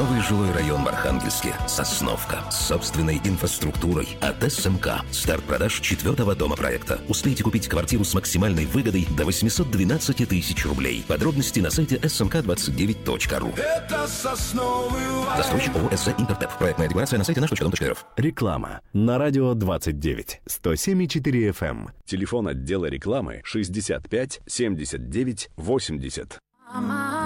Новый жилой район в Архангельске. Сосновка. С собственной инфраструктурой. От СМК. Старт продаж 4-го дома проекта. Успейте купить квартиру с максимальной выгодой до 812 тысяч рублей. Подробности на сайте smk29.ru. Это Сосновый Лай. Застройщик ООО «СЗ Интертеп». Проектная декларация на сайте наш.дом.рф. Реклама на радио 29 107,4 FM. Телефон отдела рекламы 65 79 80.